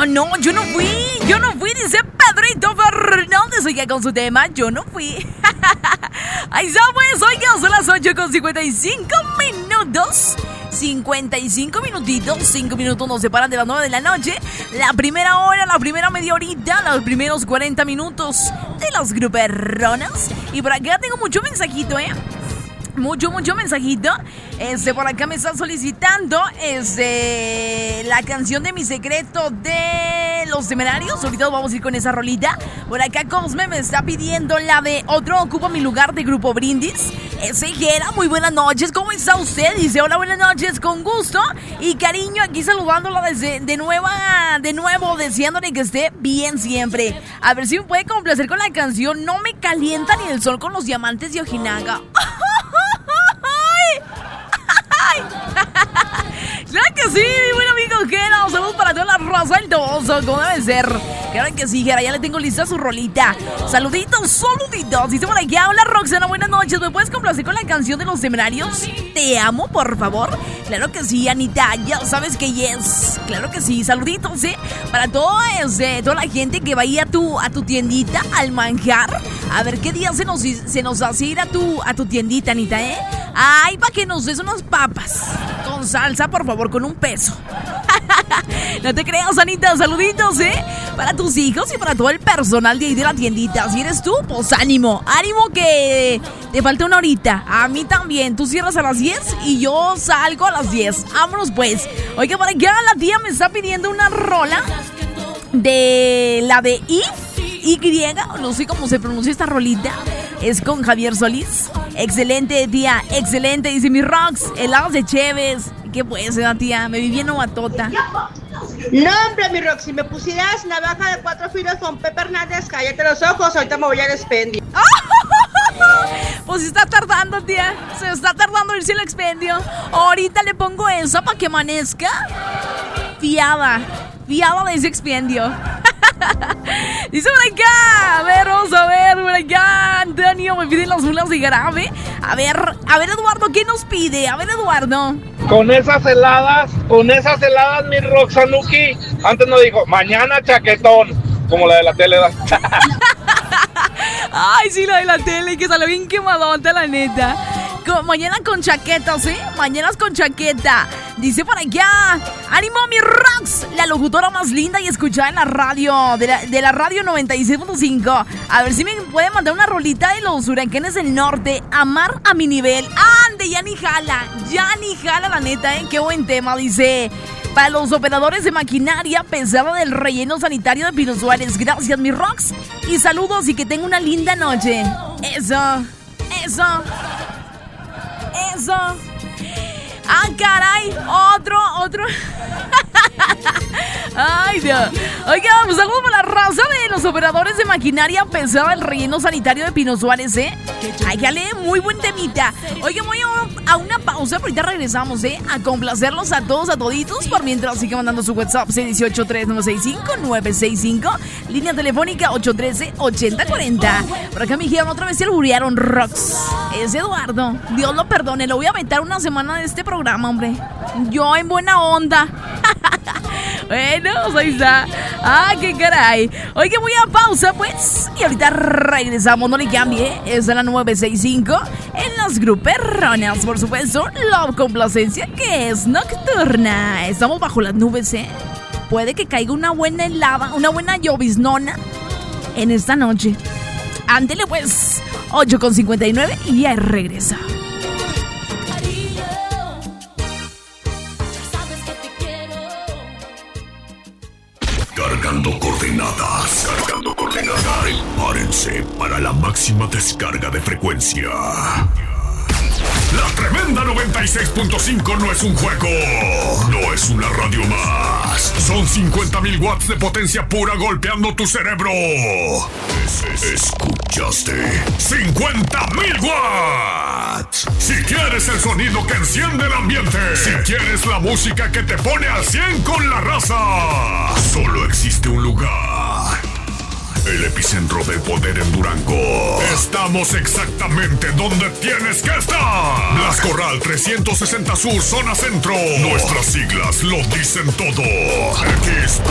no, yo no fui, dice Pedrito Fernández, oiga, con su tema, yo no fui. Ahí está, pues, oiga, son las 8:55 minutos. 55 minutitos, 5 minutos nos separan de las 9 de la noche. La primera hora, la primera media horita, los primeros 40 minutos de los gruperronas. Y por acá tengo mucho mensajito, Mucho mensajito. Por acá me están solicitando la canción de Mi Secreto de Los Temerarios. Ahorita vamos a ir con esa rolita. Por acá Cosme me está pidiendo la de Otro Ocupa Mi Lugar de Grupo Brindis. Jera, muy buenas noches. ¿Cómo está usted? Dice, hola, buenas noches, con gusto y cariño, aquí saludándola desde de nuevo, deseándole que esté bien siempre. A ver si me puede complacer con la canción No me calienta ni el sol con los diamantes de Ojinaga. Claro que sí, mi buen amigo Jera. Saludos para toda la raza del Toboso, como debe ser. Claro que sí, Jera, ya le tengo lista su rolita. Saluditos. Dice por aquí, hola Roxana, buenas noches. ¿Me puedes complacer con la canción de Los Temerarios? Te amo, por favor. Claro que sí, Anita, ya sabes que yes. Claro que sí, saluditos, para toda la gente que va a ir a tu tiendita al manjar. A ver qué día se nos hace ir a tu tiendita, Anita, Ay, para que nos des unas papas con salsa, por favor, con $1. No te creas, Anita, saluditos, para tus hijos y para todo el personal de ahí de la tiendita. Si eres tú, pues ánimo que te falta una horita. A mí también, tú cierras a las 10 y yo salgo a las 10. Vámonos pues. Oiga, para acá la tía me está pidiendo una rola de la de Y, no sé cómo se pronuncia esta rolita. Es con Javier Solís. Excelente, tía, excelente. Dice mi Rox, helados de Cheves. ¿Qué puede ser, tía? Me vi bien novatota. No, hombre, mi Rox, si me pusieras navaja de 4 filos con Pepe Hernández, cállate los ojos, ahorita me voy al expendio. Pues se está tardando, tía. Se está tardando irse al expendio. Ahorita le pongo esa para que amanezca fiada de ese expendio. Dice por acá, a ver, vamos a ver, por acá, Antonio, me piden las mulas de Jarabe. A ver, Eduardo, ¿qué nos pide? A ver, Eduardo. Con esas heladas, mi Roxanuki. Antes no dijo, mañana chaquetón, como la de la tele. Ay, sí, la de la tele, que sale bien quemadota, la neta. Mañana con chaqueta, Mañanas con chaqueta. Dice por allá, ánimo mi Rox, la locutora más linda y escuchada en la radio, de la radio 96.5. A ver si me puede mandar una rolita de los huracanes del norte. Amar a mi nivel. Ande, ya ni jala la neta, qué buen tema, dice. Para los operadores de maquinaria pesada del relleno sanitario de Pino Suárez. Gracias, mi Rox. Y saludos y que tenga una linda noche. Eso. Ah, caray, otro. Ay, Dios. Oiga, pues saludos para la raza de los operadores de maquinaria pesada del relleno sanitario de Pino Suárez, Ay, jale, muy buen temita. Oiga, voy a una pausa, pero ahorita regresamos, a complacerlos a todos, a toditos. Por mientras sigue mandando su WhatsApp, 618-3965-965. Línea telefónica 813-8040. Por acá me dijeron otra vez se alburearon Rox. Es Eduardo, Dios lo perdone, lo voy a aventar una semana de este programa, hombre. Yo en buena onda. Bueno, pues ahí está. Ah, qué caray. Oiga, voy a pausa, pues. Y ahorita regresamos, no le cambie. Es a la 965 en las gruperronas. Por supuesto, la complacencia que es nocturna. Estamos bajo las nubes, Puede que caiga una buena helada, una buena lloviznona en esta noche. Ándele, pues. 8:59 y ya regresa. Cargando coordenadas. Prepárense para la máxima descarga de frecuencia. La tremenda 96.5 no es un juego. No es una radio más. Son 50,000 watts de potencia pura golpeando tu cerebro. ¿Escuchaste? 50,000 watts. Si quieres el sonido que enciende el ambiente, si quieres la música que te pone al 100 con la raza, solo existe un lugar. El epicentro del poder en Durango. Estamos exactamente donde tienes que estar. Blas Corral 360 Sur, zona centro. Nuestras siglas lo dicen todo. XTPN.